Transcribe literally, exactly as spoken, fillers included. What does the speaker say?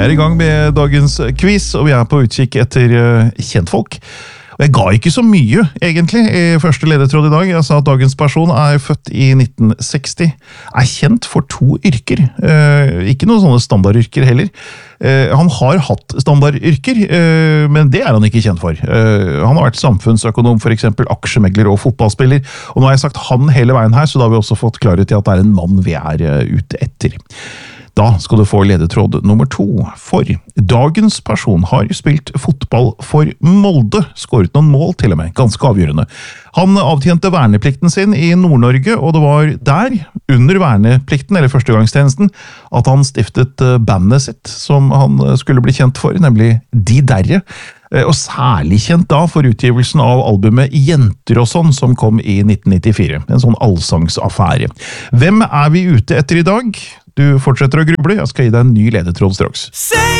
Vi er i gang med dagens quiz, og vi er på utkikk etter uh, kjentfolk. Og jeg ga ikke så mye, egentlig, i første ledetråd i dag. Jeg sa at dagens person er født i nitten seksti, er kjent for to yrker. Uh, ikke noen sånne standardyrker heller. Uh, han har hatt standardyrker, uh, men det er han ikke kjent for. Uh, han har vært samfunnsøkonom, for eksempel aksjemegler og fotballspiller. Og nå har jeg sagt han hele veien her, så da har vi også fått klarhet i at det er en mann vi er uh, ute etter. Da skal du få ledetråd nummer to, for dagens person har spilt fotball for Molde, skåret noen mål til og med, ganske avgjørende. Han avtjente verneplikten sin i Nord-Norge, og det var der, under verneplikten, eller førstegangstjenesten, at han stiftet bandet sitt, som han skulle bli kjent for, nemlig De Derre. Og særlig kjent da for utgivelsen av albumet Jenter og sånn, som kom i nitten nittifire. En sånn allsangsaffære. Hvem er vi ute etter i dag? Du fortsetter å gruble, jeg skal gi deg en ny ledetråd straks. Say